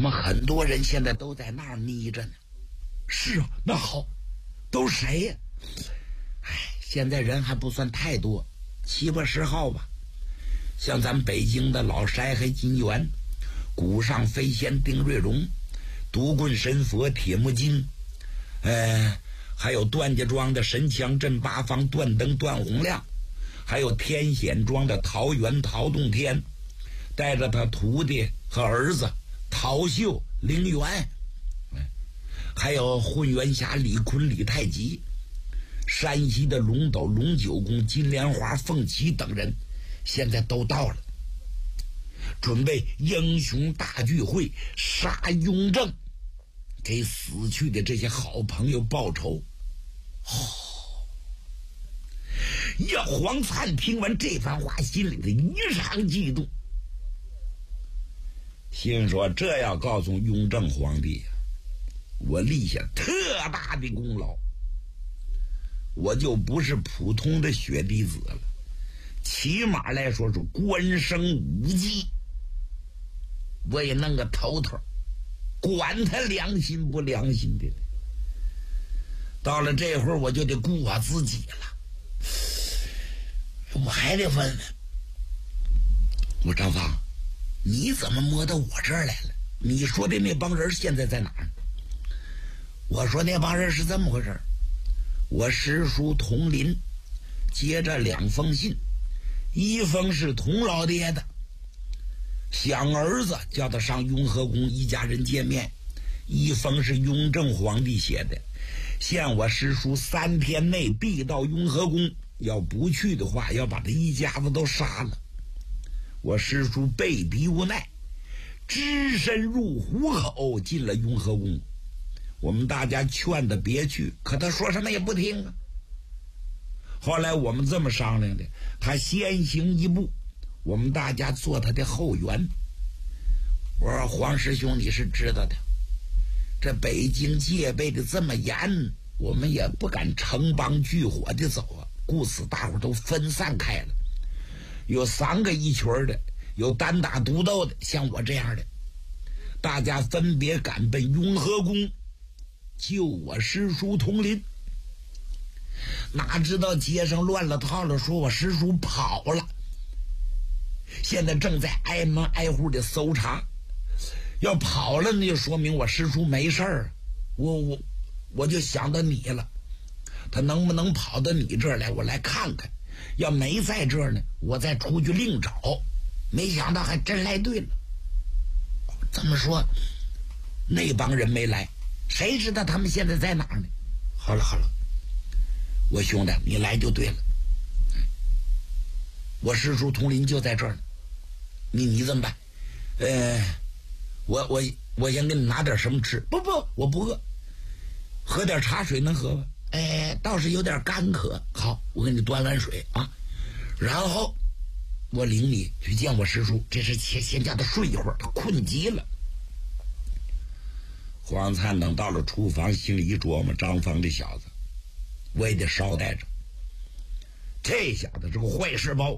们很多人现在都在那儿眯着呢。是啊，那好，都谁呀？现在人还不算太多，7、80号吧。像咱北京的老筛黑金元、古上飞仙丁瑞荣、独棍神佛铁木金，还有段家庄的神枪镇八方段灯段洪亮，还有天显庄的陶元陶洞天，带着他徒弟和儿子陶秀凌元，还有混元侠李坤李太极，山西的龙斗龙九公金莲花凤岐等人现在都到了，准备英雄大聚会，杀雍正，给死去的这些好朋友报仇。呀，黄灿听完这番话，心里的异常激动，心说这要告诉雍正皇帝，我立下特大的功劳，我就不是普通的血滴子了，起码来说是官升5级，我也弄个头头，管他良心不良心的。到了这会儿，我就得顾我自己了。我还得问问，我张芳，你怎么摸到我这儿来了？你说的那帮人现在在哪儿？我说那帮人是这么回事，我师叔童林接着2封信，一封是童老爹的，想儿子叫他上雍和宫一家人见面；一封是雍正皇帝写的，限我师叔3天内必到雍和宫，要不去的话要把这一家子都杀了。我师叔被逼无奈，只身入虎口进了雍和宫。我们大家劝他别去，可他说什么也不听啊。后来我们这么商量的，他先行一步，我们大家做他的后援。我说黄师兄你是知道的，这北京戒备的这么严，我们也不敢成帮聚伙的走啊，故此大伙都分散开了，有3个一群的，有单打独斗的，像我这样的，大家分别赶奔雍和宫救我师叔童林。哪知道街上乱了套了，说我师叔跑了，现在正在挨门挨户的搜查，要跑了那就说明我师叔没事儿。我就想到你了，他能不能跑到你这儿来，我来看看，要没在这儿呢，我再出去另找。没想到还真来对了。这么说那帮人没来，谁知道他们现在在哪儿呢？好了，我兄弟你来就对了，我师叔童林就在这儿呢，你怎么办？我先给你拿点什么吃。不，我不饿，喝点茶水能喝吗？倒是有点干渴。好，我给你端碗水啊，然后我领你去见我师叔，这是先叫他睡一会儿，他困极了。黄灿等到了厨房，心里一琢磨，张芳这小子我也得捎带着，这小子是个坏事包，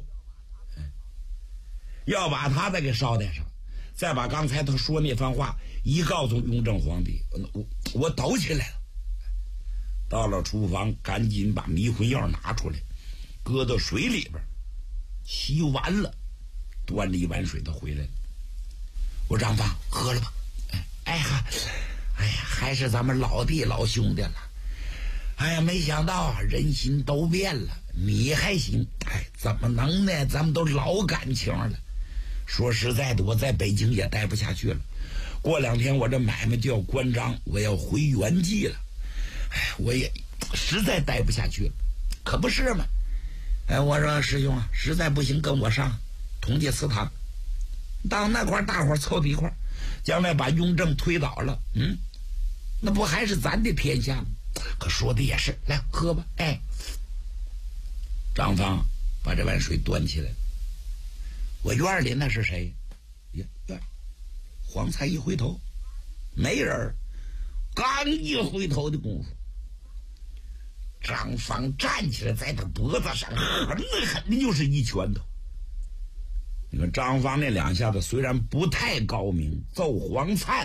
要把他再给捎带上，再把刚才他说那番话一告诉雍正皇帝，我抖起来了。到了厨房，赶紧把迷魂药拿出来，搁到水里边，洗完了，端了一碗水，他回来了。我张芳喝了吧。哎呀，还是咱们老弟老兄弟了。哎呀，没想到啊，人心都变了，你还行。怎么能呢？咱们都老感情了。说实在的，我在北京也待不下去了，过2天我这买卖就要关张，我要回原籍了。我也实在待不下去了，可不是嘛。我说师兄啊，实在不行跟我上同济祠堂，到那块大伙凑到一块，将来把雍正推倒了，那不还是咱的天下吗？可说的也是，来喝吧。张芳把这碗水端起来，我院里那是谁呀？黄灿一回头没人，刚一回头的功夫，张芳站起来，在他脖子上狠的就是一拳头。你看张芳那2下子虽然不太高明，揍黄灿